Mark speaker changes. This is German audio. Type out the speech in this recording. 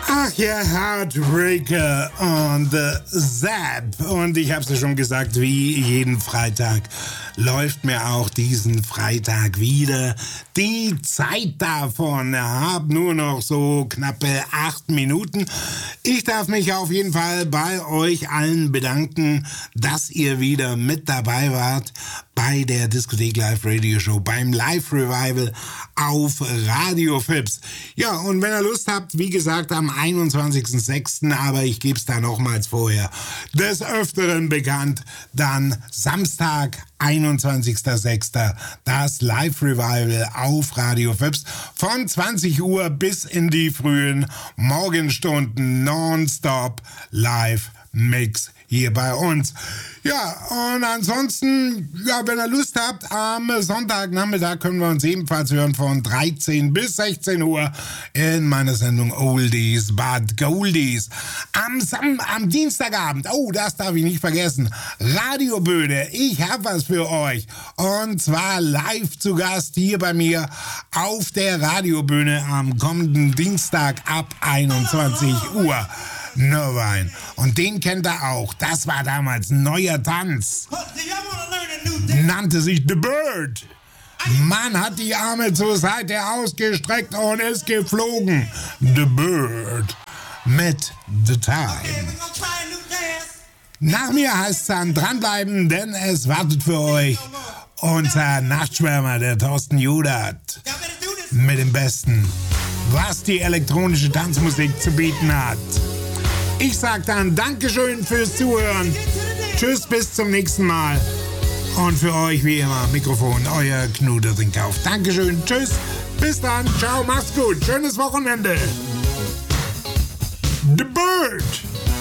Speaker 1: Ach ja, Heartbreaker und Zap. Und ich hab's ja schon gesagt, wie jeden Freitag läuft mir auch diesen Freitag wieder die Zeit davon. Ich hab nur noch so knappe 8 Minuten. Ich darf mich auf jeden Fall bei euch allen bedanken, dass ihr wieder mit dabei wart bei der Diskothek Live Radio Show, beim Live Revival auf Radio Fips. Ja, und wenn ihr Lust habt, wie gesagt, am 21.06., aber ich gebe es da nochmals vorher, des Öfteren bekannt, dann Samstag, 21.06., das Live Revival auf Radio Fips von 20 Uhr bis in die frühen Morgenstunden nonstop live Mix hier bei uns. Ja, und ansonsten, ja, wenn ihr Lust habt, am Sonntagnachmittag können wir uns ebenfalls hören von 13 bis 16 Uhr in meiner Sendung Oldies but Goldies. Am Dienstagabend, oh, das darf ich nicht vergessen, Radiobühne, ich hab was für euch. Und zwar live zu Gast hier bei mir auf der Radiobühne am kommenden Dienstag ab 21 Uhr. Nirvine. Und den kennt ihr auch. Das war damals ein neuer Tanz. Nannte sich The Bird. Man hat die Arme zur Seite ausgestreckt und ist geflogen. The Bird mit The Time. Nach mir heißt es dann dranbleiben, denn es wartet für euch unser Nachtschwärmer, der Thorsten Judat, mit dem Besten, was die elektronische Tanzmusik zu bieten hat. Ich sag dann Dankeschön fürs Zuhören. Tschüss, bis zum nächsten Mal. Und für euch wie immer Mikrofon, euer Knut Rinkauf. Dankeschön, tschüss, bis dann, ciao, macht's gut, schönes Wochenende. The Bird.